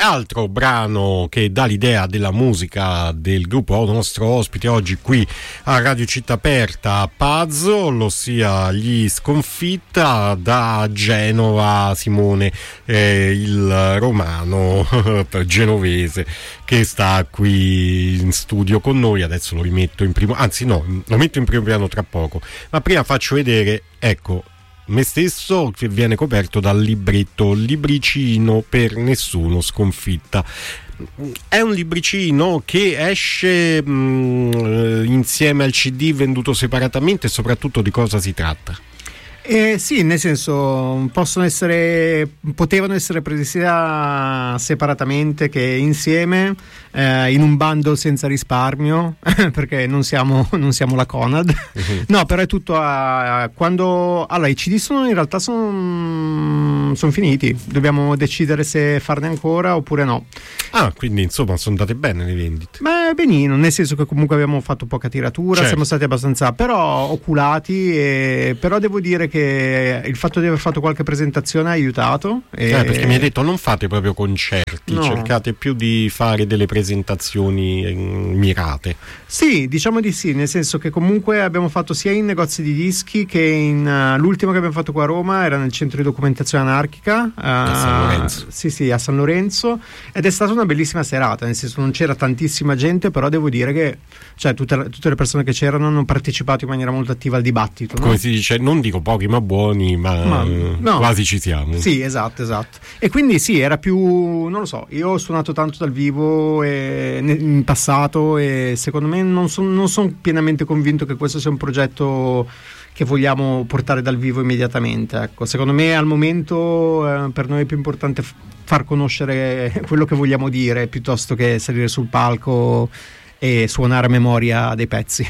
Altro brano che dà l'idea della musica del gruppo nostro ospite oggi qui a Radio Città Aperta, Puzzle, ossia gli Sconfitta, da Genova Simone, il romano genovese che sta qui in studio con noi. Adesso lo rimetto in primo, anzi no, lo metto in primo piano tra poco, ma prima faccio vedere, ecco, me stesso che viene coperto dal libretto Libricino per nessuno, Sconfitta. È un libricino che esce insieme al CD venduto separatamente, e soprattutto di cosa si tratta? Sì, nel senso potevano essere presi sia separatamente che insieme, in un bundle senza risparmio perché non siamo la Conad. No, però è tutto allora i CD in realtà sono finiti, dobbiamo decidere se farne ancora oppure no. Quindi insomma sono andate bene le vendite? Beh, benino, nel senso che comunque abbiamo fatto poca tiratura, certo. Siamo stati abbastanza però oculati, però devo dire che il fatto di aver fatto qualche presentazione ha aiutato. Perché mi hai detto non fate proprio concerti, no. Cercate più di fare delle presentazioni mirate. Sì, diciamo di sì, nel senso che comunque abbiamo fatto sia in negozi di dischi che in l'ultimo che abbiamo fatto qua a Roma era nel centro di documentazione anarchica a San Lorenzo. Sì, a San Lorenzo, ed è stata una bellissima serata, nel senso non c'era tantissima gente, però devo dire che tutte le persone che c'erano hanno partecipato in maniera molto attiva al dibattito, no? Come si dice, non dico pochi ma buoni, ma no, quasi ci siamo. Sì, esatto. E quindi sì, era più, non lo so, io ho suonato tanto dal vivo in passato e secondo me non sono pienamente convinto che questo sia un progetto che vogliamo portare dal vivo immediatamente. Ecco, secondo me al momento per noi è più importante far conoscere quello che vogliamo dire piuttosto che salire sul palco e suonare a memoria dei pezzi.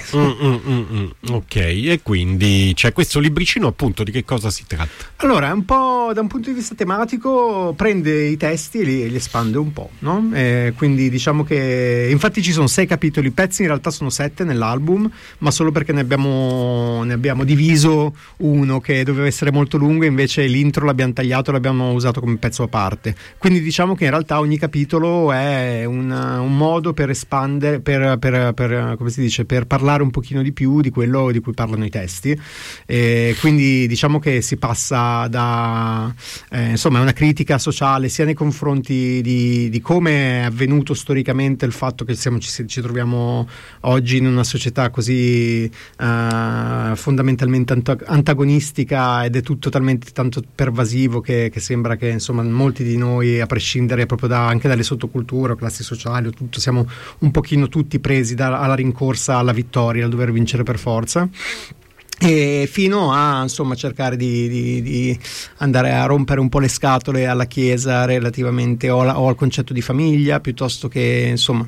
Ok, e quindi c'è questo libricino, appunto, di che cosa si tratta? Allora, è un po' da un punto di vista tematico, prende i testi e li espande un po', no? Quindi diciamo che infatti ci sono 6 capitoli, i pezzi in realtà sono 7 nell'album, ma solo perché ne abbiamo diviso uno che doveva essere molto lungo, invece l'intro l'abbiamo tagliato e l'abbiamo usato come pezzo a parte. Quindi diciamo che in realtà ogni capitolo è un modo per espandere, per come si dice, per parlare un pochino di più di quello di cui parlano i testi, quindi diciamo che si passa da insomma è una critica sociale sia nei confronti di come è avvenuto storicamente il fatto che ci troviamo oggi in una società così fondamentalmente antagonistica, ed è tutto talmente tanto pervasivo che sembra che insomma molti di noi, a prescindere proprio anche dalle sottoculture o classi sociali o tutto, siamo un pochino tutti presi alla rincorsa alla vittoria, al dover vincere per forza, e fino a insomma cercare di andare a rompere un po' le scatole alla Chiesa relativamente o al concetto di famiglia, piuttosto che insomma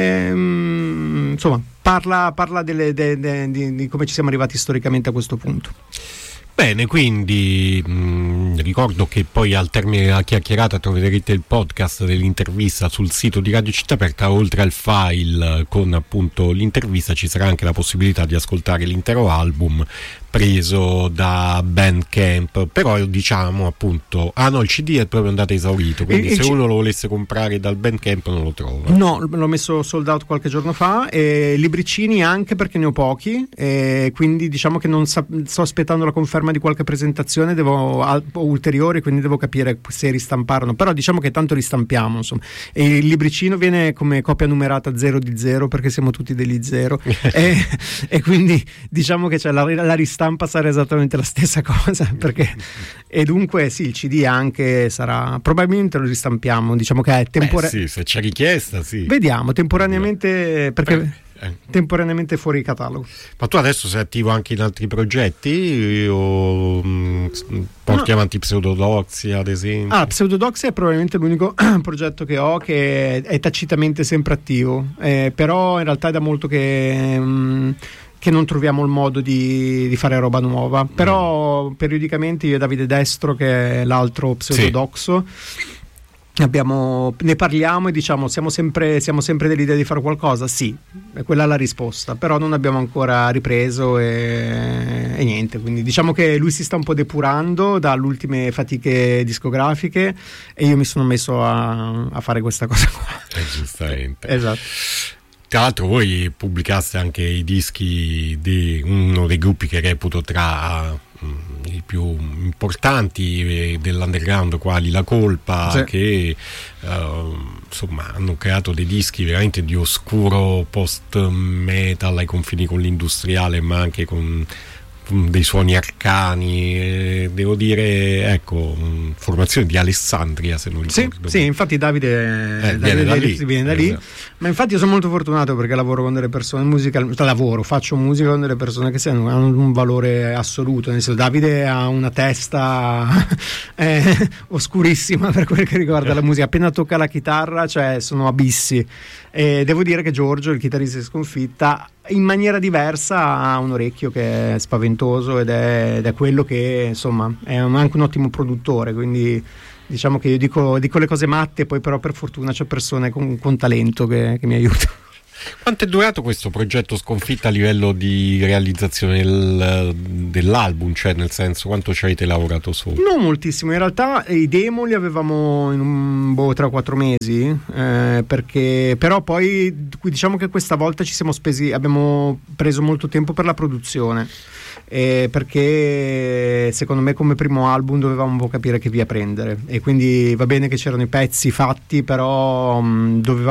parla di come ci siamo arrivati storicamente a questo punto. Bene, quindi ricordo che poi al termine della chiacchierata troverete il podcast dell'intervista sul sito di Radio Città Aperta. Oltre al file con appunto l'intervista ci sarà anche la possibilità di ascoltare l'intero album preso da Bandcamp, però diciamo appunto il CD è proprio andato esaurito, quindi se uno lo volesse comprare dal Bandcamp non lo trova. No, l'ho messo sold out qualche giorno fa, libricini anche perché ne ho pochi, quindi diciamo che non sto aspettando la conferma di qualche presentazione ulteriori, quindi devo capire se ristamparlo, però diciamo che tanto ristampiamo, insomma, e il libricino viene come copia numerata 0 di 0 perché siamo tutti degli 0 e quindi diciamo che la ristampa sarà esattamente la stessa cosa, perché e dunque sì, il CD anche sarà, probabilmente lo ristampiamo, diciamo che è sì, se c'è richiesta, sì, vediamo temporaneamente, perché temporaneamente fuori catalogo. Ma tu adesso sei attivo anche in altri progetti o porti avanti Pseudodoxia, ad esempio? Pseudodoxia è probabilmente l'unico progetto che ho che è tacitamente sempre attivo, però in realtà è da molto che non troviamo il modo di fare roba nuova, però periodicamente io e Davide Destro, che è l'altro Pseudodoxo, Ne parliamo e diciamo siamo sempre dell'idea di fare qualcosa? Sì, è quella la risposta, però non abbiamo ancora ripreso e niente, quindi diciamo che lui si sta un po' depurando dalle ultime fatiche discografiche e io mi sono messo a fare questa cosa qua. Giustamente. Esatto. Tra l'altro voi pubblicaste anche i dischi di uno dei gruppi che reputo tra i più importanti dell'underground, quali La Colpa, sì, che insomma hanno creato dei dischi veramente di oscuro post metal ai confini con l'industriale, ma anche con dei suoni arcani, devo dire, ecco, formazione di Alessandria, se non ricordo. Sì, infatti Davide viene da lì. Ma infatti io sono molto fortunato perché lavoro con delle persone faccio musica con delle persone che hanno un valore assoluto, nel senso, Davide ha una testa oscurissima per quel che riguarda la musica, appena tocca la chitarra, cioè sono abissi, e devo dire che Giorgio, il chitarrista di Sconfitta, in maniera diversa ha un orecchio che è spaventoso ed è quello che, insomma, è anche un ottimo produttore, quindi diciamo che io dico le cose matte, poi però per fortuna c'è persone con talento che mi aiutano. Quanto è durato questo progetto Sconfitta a livello di realizzazione dell'album? Cioè, nel senso, quanto ci avete lavorato su? Non moltissimo, in realtà i demo li avevamo in 3 o 4 mesi, perché però poi diciamo che questa volta abbiamo preso molto tempo per la produzione, perché secondo me come primo album dovevamo un po' capire che via prendere, e quindi va bene che c'erano i pezzi fatti, però dovevamo